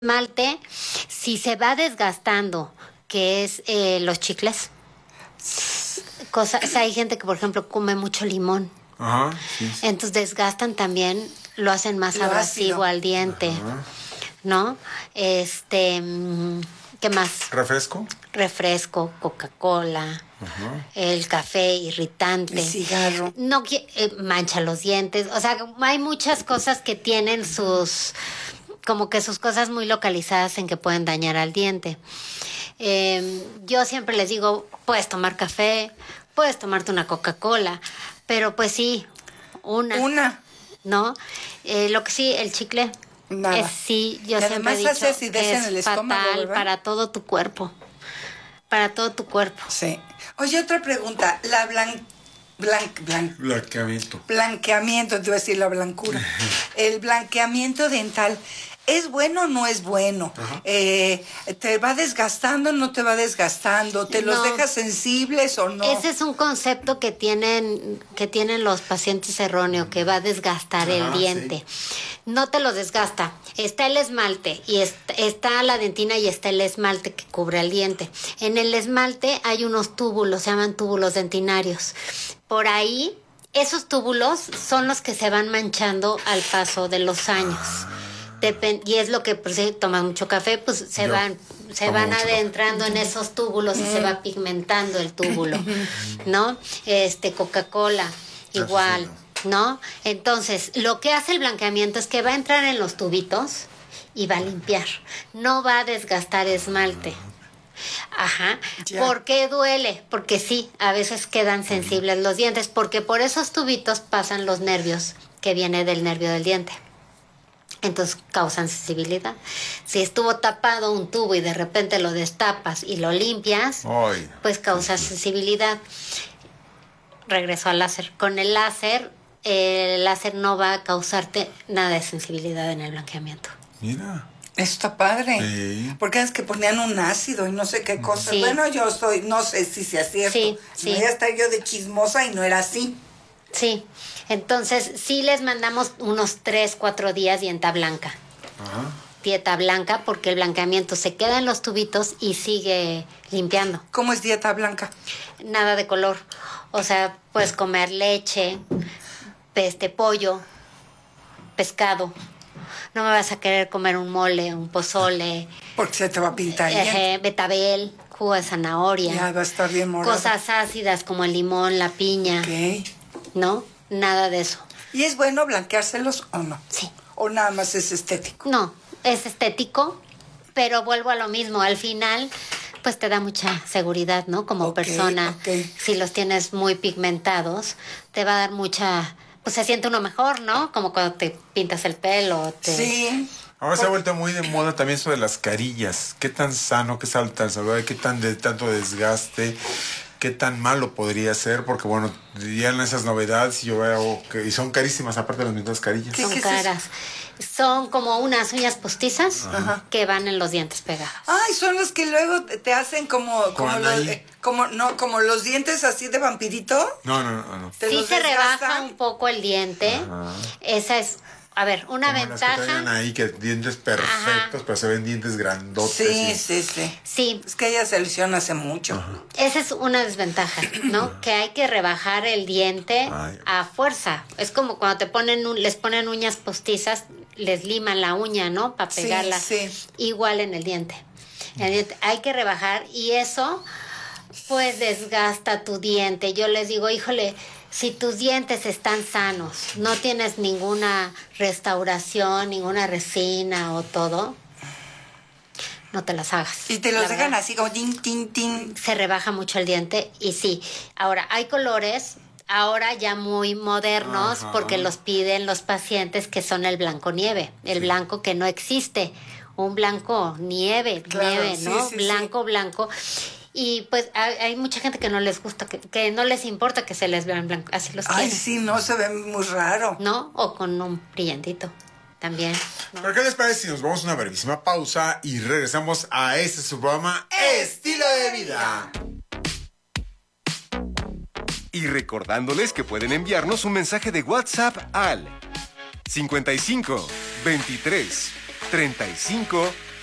esmalte, si se va desgastando, que es los chicles, cosas, o sea, hay gente que, por ejemplo, come mucho limón. Ajá, sí. Entonces desgastan también, lo hacen más Lo abrasivo ácido. al diente, Ajá. ¿no? ¿Qué más? ¿Refresco? Refresco, Coca-Cola, el café irritante. El cigarro. No mancha los dientes. O sea, hay muchas cosas que tienen como que sus cosas muy localizadas en que pueden dañar al diente. Yo siempre les digo, puedes tomar café, puedes tomarte una Coca-Cola, pero pues sí, una, ¿no? Lo que sí, el chicle. Nada. Sí, yo Y siempre he además dicho hace acidez que en el es estómago, fatal ¿verdad? para todo tu cuerpo. Para todo tu cuerpo. Sí. Oye, otra pregunta. La Blanqueamiento. blanqueamiento, te iba a decir la blancura. El blanqueamiento dental, ¿es bueno o no es bueno? ¿Te va desgastando o no te va desgastando? ¿Te los No. dejas sensibles o no? Ese es un concepto que tienen los pacientes erróneo, que va a desgastar el diente. No te lo desgasta. Está el esmalte y está la dentina y está el esmalte que cubre el diente. En el esmalte hay unos túbulos, se llaman túbulos dentinarios. Por ahí, esos túbulos son los que se van manchando al paso de los años. Y es lo que, pues, si tomas mucho café, pues se Yo van tomo mucho adentrando en esos túbulos y se va pigmentando el túbulo, ¿no? Coca-Cola, igual, ¿no? Entonces, lo que hace el blanqueamiento es que va a entrar en los tubitos y va a limpiar. No va a desgastar esmalte. Ajá. Ya. ¿Por qué duele? Porque sí, a veces quedan sensibles los dientes, porque por esos tubitos pasan los nervios que viene del nervio del diente. Entonces causan sensibilidad. Si estuvo tapado un tubo y de repente lo destapas y lo limpias, Ay. pues causa sensibilidad. Regreso al láser. Con el láser no va a causarte nada de sensibilidad en el blanqueamiento. Mira. Eso está padre. Sí. Porque es que ponían un ácido y no sé qué cosa. Sí. Bueno, no sé si sea cierto. Sí. Voy a estar yo de chismosa y no era así. Sí, entonces sí les mandamos unos 3-4 días dieta blanca. Ajá. Dieta blanca porque el blanqueamiento se queda en los tubitos y sigue limpiando. ¿Cómo es dieta blanca? Nada de color. O sea, puedes comer leche, pollo, pescado. No me vas a querer comer un mole, un pozole, Porque se te va a pintar bien. betabel, jugo de zanahoria. Ya va a estar bien morado. Cosas ácidas como el limón, la piña. Ok. ¿No? Nada de eso. ¿Y es bueno blanqueárselos o no? Sí. ¿O nada más es estético? No, es estético, pero vuelvo a lo mismo. Al final, pues te da mucha seguridad, ¿no? Como Ok, persona, ok. si los tienes muy pigmentados, te va a dar mucha... Pues se siente uno mejor, ¿no? Como cuando te pintas el pelo. Sí. Ahora se ha vuelto muy de moda también eso de las carillas. ¿Qué tan sano, qué tan saludable, qué tan de tanto desgaste, qué tan malo podría ser? Porque bueno, ya en esas novedades yo veo que y son carísimas aparte de las mismas carillas. ¿Qué Son es eso? caras. Son como unas uñas postizas que van en los dientes pegadas. Ay, son los que luego te hacen como Anaí. como los dientes así de vampirito. No. Te Sí los se rebaja desgastan. un poco el diente. Ajá. Esa es, a ver, una Como las que ventaja. traían ahí, que dientes perfectos, pero se ven dientes grandotes. Sí. Sí, Es que ella se lo hicieron hace mucho. esa es una desventaja, ¿no? Que hay que rebajar el diente Ay. a fuerza. Es como cuando les ponen uñas postizas, les liman la uña, ¿no? Para Sí, pegarla. sí. Igual en el diente. Hay que rebajar y eso pues desgasta tu diente. Yo les digo, híjole, si tus dientes están sanos, no tienes ninguna restauración, ninguna resina o todo, no te las hagas. Y te los La dejan verdad. así como tin, tin, tin. Se rebaja mucho el diente y sí. Ahora, hay colores ahora ya muy modernos porque los piden los pacientes que son el blanco nieve, el blanco que no existe, un blanco nieve, Claro, ¿no? sí. Blanco. Y pues hay mucha gente que no les gusta, que no les importa que se les vean blanco, así los Ay, quieren, sí, no, se ve muy raro. ¿no? O con un brillantito también, ¿no? ¿Pero qué les parece si nos vamos a una brevísima pausa y regresamos a este su programa Estilo de Vida? Y recordándoles que pueden enviarnos un mensaje de WhatsApp al 55 23 35